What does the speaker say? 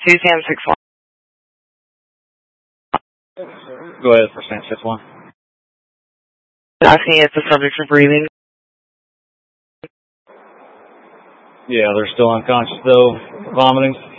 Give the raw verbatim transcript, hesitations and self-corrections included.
two Sam six one. Go ahead for Sam six one. Asking if the subjects are breathing. Yeah, they're still unconscious though, vomiting.